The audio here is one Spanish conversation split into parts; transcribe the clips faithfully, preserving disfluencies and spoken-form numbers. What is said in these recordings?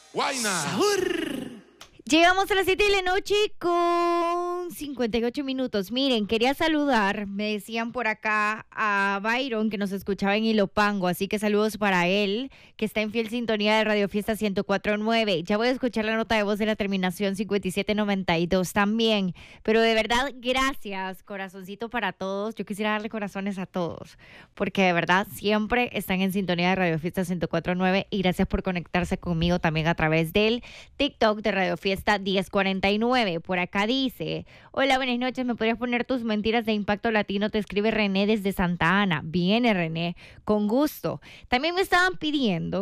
Guayna. Llegamos a las siete de la noche con cincuenta y ocho minutos. Miren, quería saludar, me decían por acá a Byron que nos escuchaba en Ilopango, así que saludos para él, que está en fiel sintonía de Radio Fiesta ciento cuatro punto nueve. Ya voy a escuchar la nota de voz de la terminación cincuenta y siete noventa y dos también, pero de verdad, gracias, corazoncito para todos. Yo quisiera darle corazones a todos, porque de verdad siempre están en sintonía de Radio Fiesta ciento cuatro punto nueve y gracias por conectarse conmigo también a través del TikTok de Radio Fiesta diez cuarenta y nueve. Por acá dice: hola, buenas noches, ¿me podrías poner tus mentiras de Impacto Latino? Te escribe René desde Santa Ana. Viene René, con gusto. También me estaban pidiendo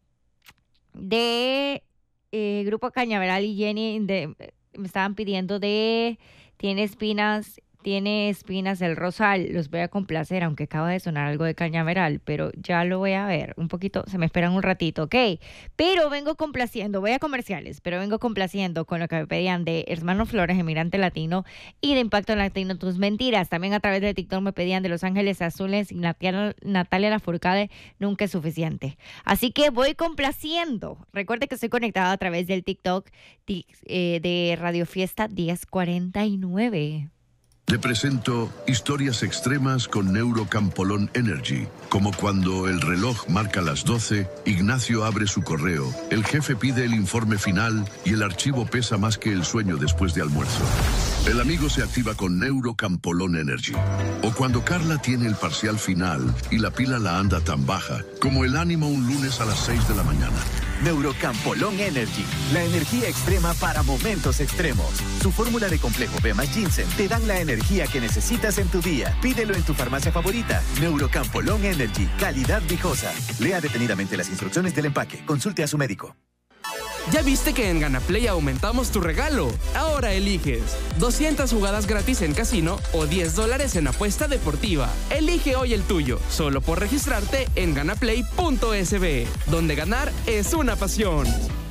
de eh, Grupo Cañaveral y Jenny, de, me estaban pidiendo de Tiene espinas, tiene espinas el rosal. Los voy a complacer, aunque acaba de sonar algo de Cañaveral, pero ya lo voy a ver. Un poquito, se me esperan un ratito, ¿ok? Pero vengo complaciendo, voy a comerciales, pero vengo complaciendo con lo que me pedían de Hermano Flores, Emigrante Latino, y de Impacto Latino, Tus Mentiras. También a través de TikTok me pedían de Los Ángeles Azules y Natalia, Natalia Lafourcade, Nunca es Suficiente. Así que voy complaciendo. Recuerde que estoy conectada a través del TikTok eh, de Radio Fiesta diez cuarenta y nueve. Le presento historias extremas con Neurocampolón Energy, como cuando el reloj marca las doce, Ignacio abre su correo, el jefe pide el informe final y el archivo pesa más que el sueño después de almuerzo. El amigo se activa con Neurocampolón Energy. O cuando Carla tiene el parcial final y la pila la anda tan baja, como el ánimo un lunes a las seis de la mañana. Neurocampolón Energy, la energía extrema para momentos extremos. Su fórmula de complejo B más ginseng te dan la energía que necesitas en tu día. Pídelo en tu farmacia favorita. Neurocampolón Energy, calidad viejosa. Lea detenidamente las instrucciones del empaque. Consulte a su médico. ¿Ya viste que en Ganaplay aumentamos tu regalo? Ahora eliges doscientas jugadas gratis en casino o diez dólares en apuesta deportiva. Elige hoy el tuyo, solo por registrarte en ganaplay punto es be, donde ganar es una pasión.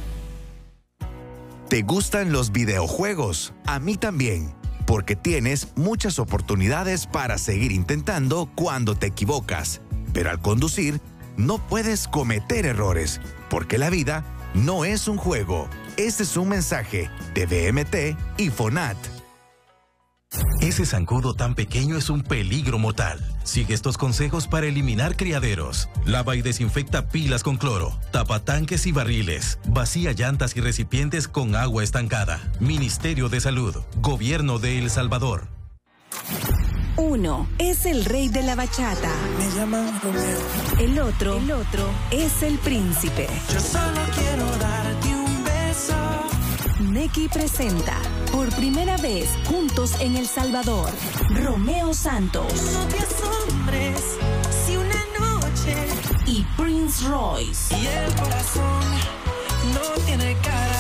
¿Te gustan los videojuegos? A mí también, porque tienes muchas oportunidades para seguir intentando cuando te equivocas. Pero al conducir, no puedes cometer errores, porque la vida no es un juego. Este es un mensaje de B M T y FONAT. Ese zancudo tan pequeño es un peligro mortal. Sigue estos consejos para eliminar criaderos. Lava y desinfecta pilas con cloro. Tapa tanques y barriles. Vacía llantas y recipientes con agua estancada. Ministerio de Salud. Gobierno de El Salvador. Uno es el rey de la bachata. Me llaman Romeo. El otro, el otro es el príncipe. Yo solo quiero darte un beso. Nequi presenta por primera vez juntos en El Salvador, Romeo Santos. No te asombres si una noche y Prince Royce. Y el corazón no tiene cara.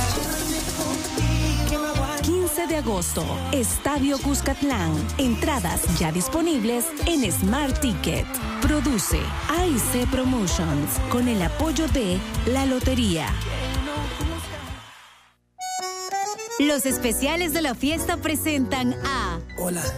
quince de agosto, Estadio Cuscatlán. Entradas ya disponibles en Smart Ticket. Produce A I C Promotions con el apoyo de La Lotería. Los especiales de la fiesta presentan a... Hola,